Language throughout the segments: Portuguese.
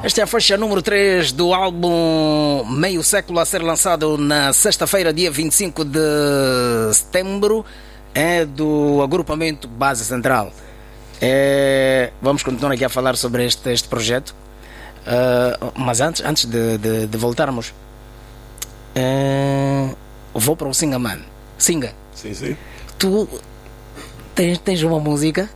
Esta é a faixa número 3 do álbum Meio Século, a ser lançado na sexta-feira, dia 25 de setembro. É do agrupamento Base Central. Vamos continuar aqui a falar sobre este projeto. Mas antes de voltarmos, vou para o Singa Man. Singa. Sim, sim. Tu tens uma música?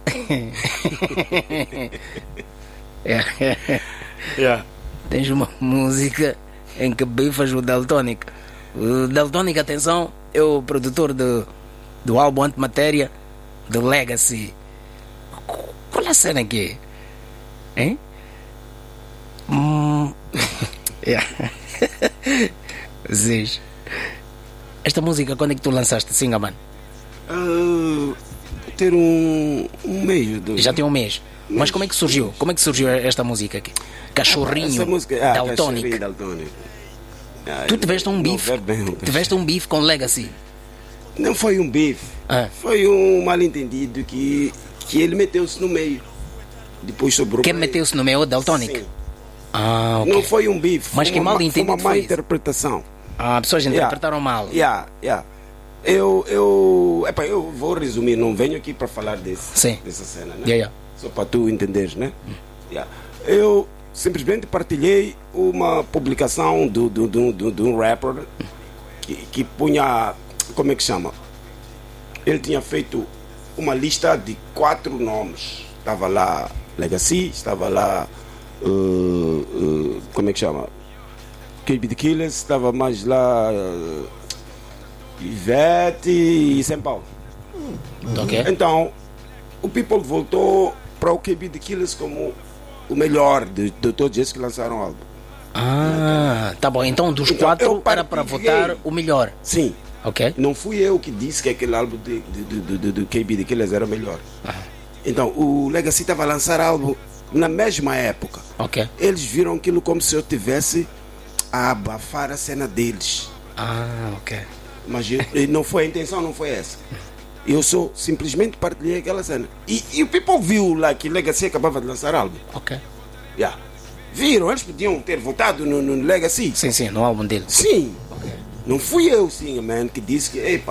Yeah. Tens uma música em que bifas o Deltonic. O Deltonic, atenção, é o produtor do álbum Antimatéria, do Legacy. Qual é a cena aqui? Hein? Ziz. Esta música, quando é que tu lançaste, Singaman? Ter um mês. Já tem um mês. Mas como é que surgiu? Como é que surgiu esta música aqui? Cachorrinho Deltonic. Tu tiveste um bife? Tiveste um bife com Legacy? Não foi um bife. Foi um mal-entendido que ele meteu-se no meio. Depois sobrou. Quem meteu-se no meio? O Deltonic? Sim. Okay. Não foi um bife. Mas que mal-entendido foi uma má foi isso? interpretação. Pessoas interpretaram mal. Eu vou resumir, não venho aqui para falar dessa cena, né? Só para tu entenderes, né? Eu simplesmente partilhei uma publicação de um rapper que punha, como é que chama? Ele tinha feito uma lista de 4 nomes. Estava lá Legacy, estava lá, como é que chama? KB The Killers, estava mais lá Ivete e São Paulo. Okay. Então o People voltou para o KB The Killers como o melhor de todos esses que lançaram o álbum. Tá bom. Então dos 4 era para votar o melhor. Sim. Ok. Não fui eu que disse que aquele álbum do KB The Killers era o melhor. Então o Legacy estava a lançar álbum na mesma época. Ok. Eles viram aquilo como se eu tivesse a abafar a cena deles. Ok. Mas não foi a intenção, não foi essa. Eu só simplesmente partilhei aquela cena. E o people viu lá que Legacy acabava de lançar álbum. Ok. Viram, eles podiam ter votado no Legacy. Sim, no álbum dele. Sim. Okay. Não fui eu, sim, man, que disse que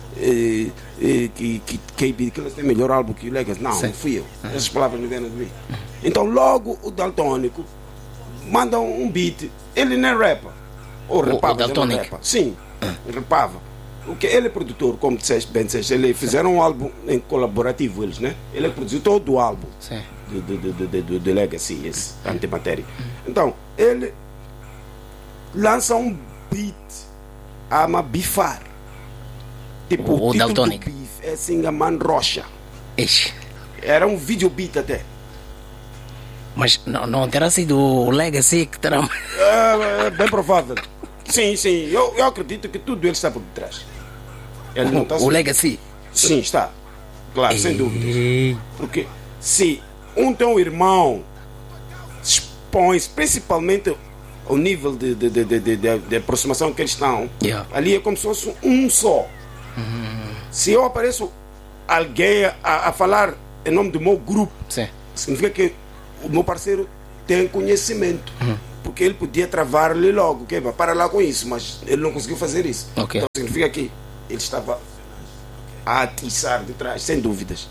KB Killers tem melhor álbum que o Legacy. Não fui eu. Essas palavras não vieram de mim. Então logo o Daltônico manda um beat. Ele nem rapa. Ou rapava. O Daltônico? Sim, rapava. Porque ele é produtor, como disseste, bem disseste. Eles fizeram um álbum em colaborativo, eles, né? Ele produziu todo o álbum do Legacy, esse Antimatéria. Então, ele lança um beat a bifar. Tipo, o título Daltonic do beat é Singaman Rocha. Ixi. Era um video beat até. Mas não terá sido o Legacy que terá... É bem provável. Sim, eu acredito que tudo ele está por detrás. Ele não está o Legacy? Sim, está. Claro, sem dúvida. Porque se um teu irmão expõe principalmente ao nível de aproximação que eles estão, ali é como se fosse um só. Se eu apareço alguém a falar em nome do meu grupo, significa que o meu parceiro tem conhecimento. Porque ele podia travar-lhe logo, para lá com isso, mas ele não conseguiu fazer isso. Okay. Então significa que ele estava a atiçar de trás, sem dúvidas.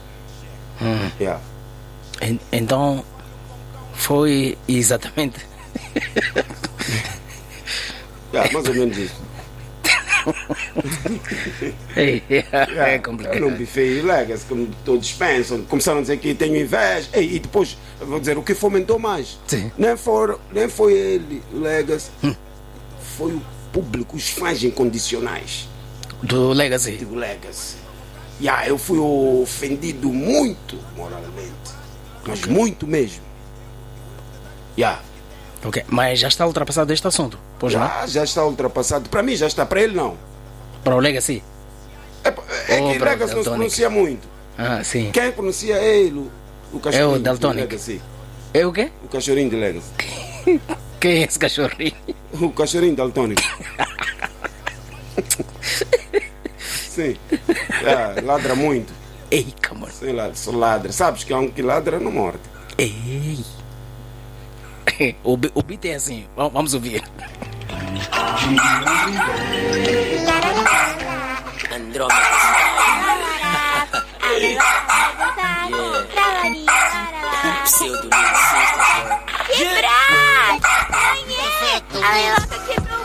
Então foi exatamente mais ou menos isso. É complicado. Eu não bifei o Legacy, como todos pensam. Começaram a dizer que tenho inveja. E depois, eu vou dizer, o que fomentou mais? Nem foi ele, o Legacy. Foi o público, os fãs incondicionais. Do Legacy? Do Legacy. Eu fui ofendido muito moralmente. Mas muito mesmo. Ok, mas já está ultrapassado este assunto? Pois já está ultrapassado. Para mim já está, para ele não. Para o Legacy? É que o Legacy não se pronuncia muito. Sim. Quem pronuncia é ele, o cachorrinho. É o Daltonic. É o quê? O cachorrinho de Legacy. Quem é esse cachorrinho? O cachorrinho Daltonic. Sim. Ladra muito. Ei, mano. Sei lá, só ladra. Sabes que há um que ladra não morde. Ei. O beat é assim, vamos ouvir. Andrômeda Style. Pseudo-lyricista. Quebrar! Ganhei! A Leiloca quebrou